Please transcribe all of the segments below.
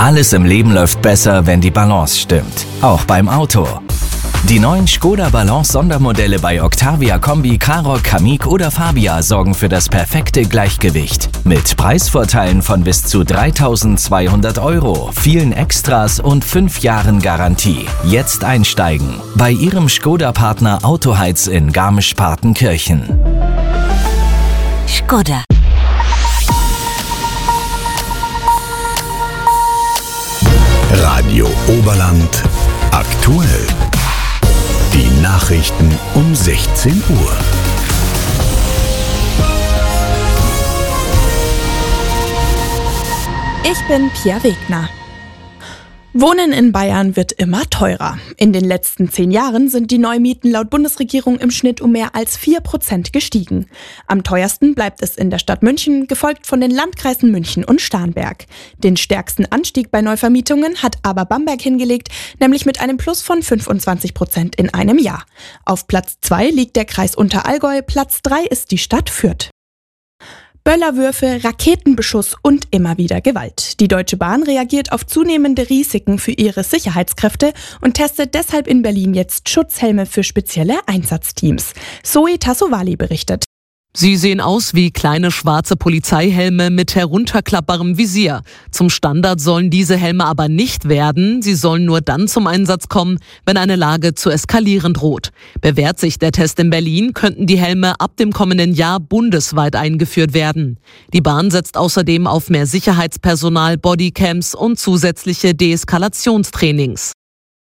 Alles im Leben läuft besser, wenn die Balance stimmt. Auch beim Auto. Die neuen Škoda Balance Sondermodelle bei Octavia Kombi, Karoq, Kamiq oder Fabia sorgen für das perfekte Gleichgewicht. Mit Preisvorteilen von bis zu 3.200 €, vielen Extras und 5 Jahren Garantie. Jetzt einsteigen. Bei Ihrem Škoda-Partner Autoheiz in Garmisch-Partenkirchen. Škoda. Radio Oberland aktuell. Die Nachrichten um 16 Uhr. Ich bin Pia Wegner. Wohnen in Bayern wird immer teurer. In den letzten 10 Jahren sind die Neumieten laut Bundesregierung im Schnitt um mehr als 4% gestiegen. Am teuersten bleibt es in der Stadt München, gefolgt von den Landkreisen München und Starnberg. Den stärksten Anstieg bei Neuvermietungen hat aber Bamberg hingelegt, nämlich mit einem Plus von 25% in einem Jahr. Auf Platz 2 liegt der Kreis Unterallgäu, Platz 3 ist die Stadt Fürth. Böllerwürfe, Raketenbeschuss und immer wieder Gewalt. Die Deutsche Bahn reagiert auf zunehmende Risiken für ihre Sicherheitskräfte und testet deshalb in Berlin jetzt Schutzhelme für spezielle Einsatzteams. Zoe Tassovali berichtet. Sie sehen aus wie kleine schwarze Polizeihelme mit herunterklappbarem Visier. Zum Standard sollen diese Helme aber nicht werden. Sie sollen nur dann zum Einsatz kommen, wenn eine Lage zu eskalieren droht. Bewährt sich der Test in Berlin, könnten die Helme ab dem kommenden Jahr bundesweit eingeführt werden. Die Bahn setzt außerdem auf mehr Sicherheitspersonal, Bodycams und zusätzliche Deeskalationstrainings.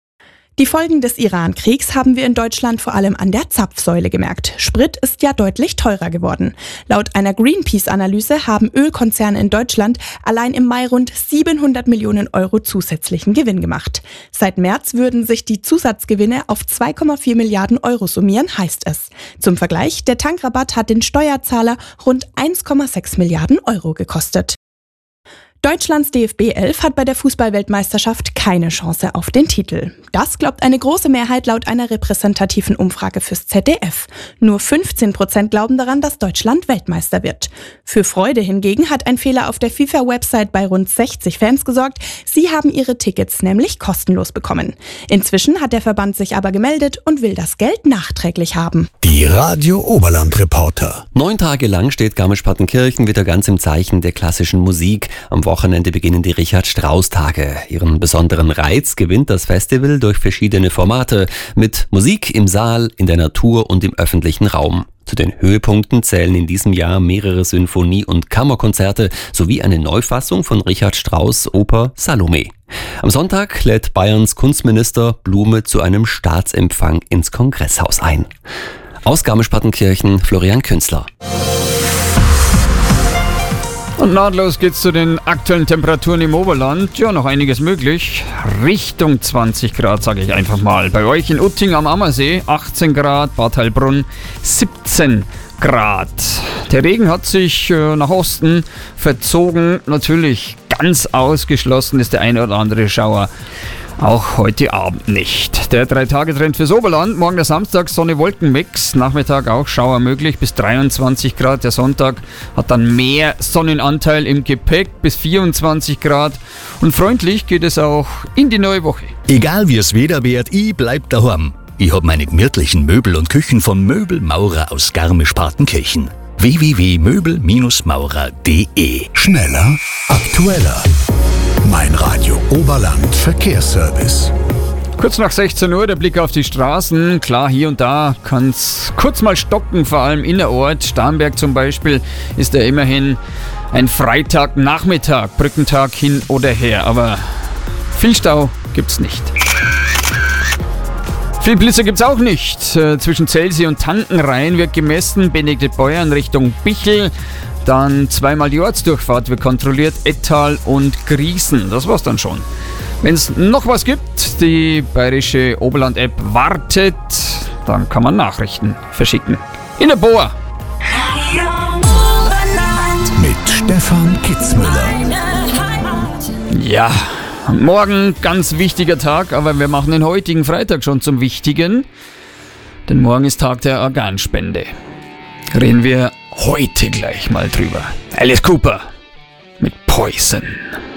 Die Folgen des Iran-Kriegs haben wir in Deutschland vor allem an der Zapfsäule gemerkt. Sprit ist ja deutlich teurer geworden. Laut einer Greenpeace-Analyse haben Ölkonzerne in Deutschland allein im Mai rund 700 Millionen € zusätzlichen Gewinn gemacht. Seit März würden sich die Zusatzgewinne auf 2,4 Milliarden € summieren, heißt es. Zum Vergleich, der Tankrabatt hat den Steuerzahler rund 1,6 Milliarden € gekostet. Deutschlands DFB 11 hat bei der Fußball-Weltmeisterschaft keine Chance auf den Titel. Das glaubt eine große Mehrheit laut einer repräsentativen Umfrage fürs ZDF. Nur 15% glauben daran, dass Deutschland Weltmeister wird. Für Freude hingegen hat ein Fehler auf der FIFA-Website bei rund 60 Fans gesorgt. Sie haben ihre Tickets nämlich kostenlos bekommen. Inzwischen hat der Verband sich aber gemeldet und will das Geld nachträglich haben. Die Radio Oberland Reporter. 9 Tage lang steht Garmisch-Partenkirchen wieder ganz im Zeichen der klassischen Musik. Am Wochenende beginnen die Richard-Strauss-Tage. Ihren besonderen Reiz gewinnt das Festival durch verschiedene Formate mit Musik im Saal, in der Natur und im öffentlichen Raum. Zu den Höhepunkten zählen in diesem Jahr mehrere Sinfonie- und Kammerkonzerte sowie eine Neufassung von Richard Strauss' Oper Salome. Am Sonntag lädt Bayerns Kunstminister Blume zu einem Staatsempfang ins Kongresshaus ein. Aus Garmisch-Partenkirchen, Florian Künzler. Und nahtlos geht's zu den aktuellen Temperaturen im Oberland. Ja, noch einiges möglich. Richtung 20 Grad, sage ich einfach mal. Bei euch in Utting am Ammersee 18 Grad, Bad Heilbrunn 17 Grad. Der Regen hat sich nach Osten verzogen. Natürlich ganz ausgeschlossen ist der eine oder andere Schauer. Auch heute Abend nicht. Der 3-Tage-Trend fürs Oberland. Morgen der Samstag, Sonne-Wolken-Mix. Nachmittag auch Schauer möglich bis 23 Grad. Der Sonntag hat dann mehr Sonnenanteil im Gepäck bis 24 Grad. Und freundlich geht es auch in die neue Woche. Egal wie es Wetter wird, ich bleib daheim. Ich hab meine gemütlichen Möbel und Küchen von Möbelmaurer aus Garmisch-Partenkirchen. www.möbelmaurer.de. Schneller, aktueller. Mein Radio Oberland Verkehrsservice. Kurz nach 16 Uhr der Blick auf die Straßen. Klar, hier und da kann es kurz mal stocken, vor allem innerorts. Starnberg zum Beispiel ist ja immerhin ein Freitagnachmittag, Brückentag hin oder her. Aber viel Stau gibt's nicht. Viel Blitzer gibt's auch nicht. Zwischen Zelsee und Tankenrhein wird gemessen. Benediktbeuern Richtung Bichl. Dann zweimal die Ortsdurchfahrt wird kontrolliert, Ettal und Griesen. Das war's dann schon. Wenn es noch was gibt, die bayerische Oberland-App wartet, dann kann man Nachrichten verschicken. In der Boa. Mit Stefan Kitzmüller. Ja, morgen ganz wichtiger Tag, aber wir machen den heutigen Freitag schon zum Wichtigen. Denn morgen ist Tag der Organspende. Reden wir heute gleich mal drüber. Alice Cooper mit Poison.